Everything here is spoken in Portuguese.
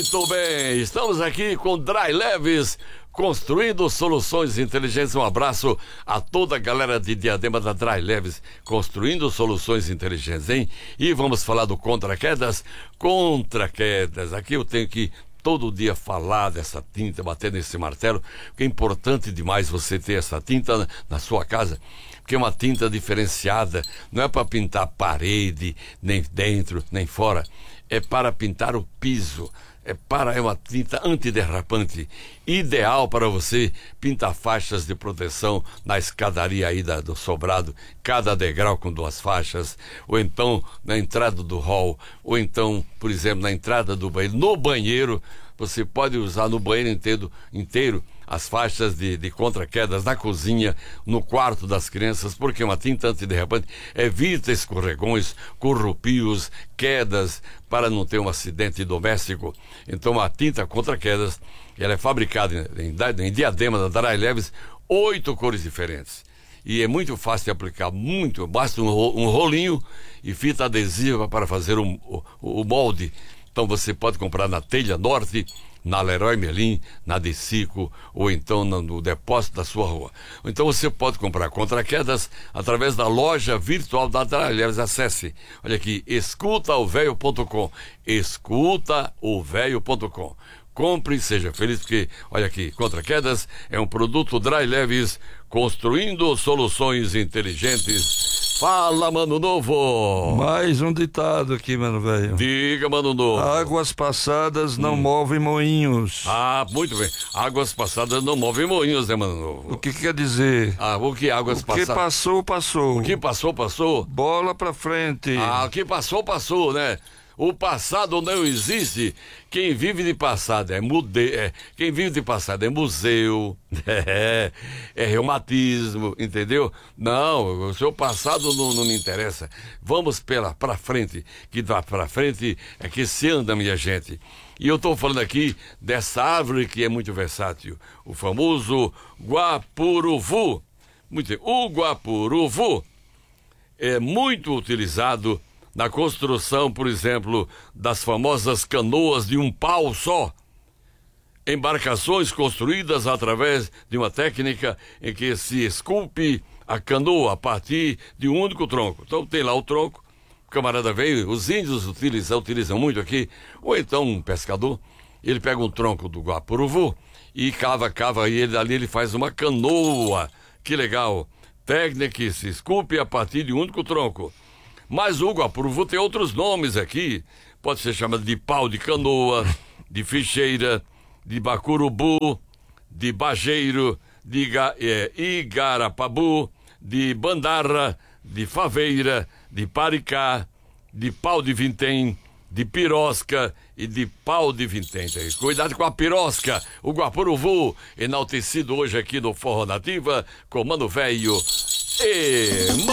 Muito bem, estamos aqui com Dry Leves, construindo soluções inteligentes. Um abraço a toda a galera de Diadema da Dry Leves, construindo soluções inteligentes, hein? E vamos falar do Contra Quedas. Aqui eu tenho que todo dia falar dessa tinta, bater nesse martelo, porque é importante demais você ter essa tinta na sua casa, porque é uma tinta diferenciada, não é para pintar parede, nem dentro, nem fora, é para pintar o piso. É uma tinta antiderrapante, ideal para você pintar faixas de proteção na escadaria aí do sobrado, cada degrau com 2 faixas, ou então na entrada do hall, ou então, por exemplo, na entrada do banheiro. No banheiro, você pode usar no banheiro inteiro as faixas de contra-quedas, na cozinha, no quarto das crianças, porque uma tinta antiderrapante evita escorregões, corrupios, quedas, para não ter um acidente doméstico. Então a tinta contra-quedas, ela é fabricada em Diadema da Dry Leves, 8 cores diferentes. E é muito fácil de aplicar, basta um rolinho e fita adesiva para fazer o molde. Então você pode comprar na Telha Norte, na Leroy Merlin, na Decico, ou então no depósito da sua rua. Então você pode comprar contra-quedas através da loja virtual da Dry Leves. Acesse, olha aqui, escutaovelho.com, escutaovelho.com. Compre e seja feliz, porque, olha aqui, Contra-Quedas é um produto Dry Leves, construindo soluções inteligentes. Fala, Mano Novo! Mais um ditado aqui, mano velho. Diga, Mano Novo. Águas passadas não movem moinhos. Ah, muito bem. Águas passadas não movem moinhos, né, Mano Novo? O que quer dizer? O que águas passadas? O que passou, passou. O que passou, passou. Bola pra frente. O que passou, passou, né? O passado não existe. Quem vive de passado quem vive de passado é museu, é reumatismo, entendeu? Não, o seu passado não me interessa. Vamos pra frente, que pra frente é que se anda, minha gente. E eu estou falando aqui dessa árvore que é muito versátil, o famoso guapuruvu. O guapuruvu é muito utilizado na construção, por exemplo, das famosas canoas de um pau só. Embarcações construídas através de uma técnica em que se esculpe a canoa a partir de um único tronco. Então tem lá o tronco, o camarada veio, os índios utilizam muito aqui, ou então um pescador, ele pega um tronco do guapuruvu e cava, e ali ele faz uma canoa. Que legal! Técnica que se esculpe a partir de um único tronco. Mas o guapuruvu tem outros nomes aqui. Pode ser chamado de pau de canoa, de ficheira, de bacurubu, de bajeiro, de igarapabu, de bandarra, de faveira, de paricá, de pau de vintém, de pirosca e de pau de vintém. Cuidado com a pirosca. O guapuruvu, enaltecido hoje aqui no Forró Nativa, com Mano Velho e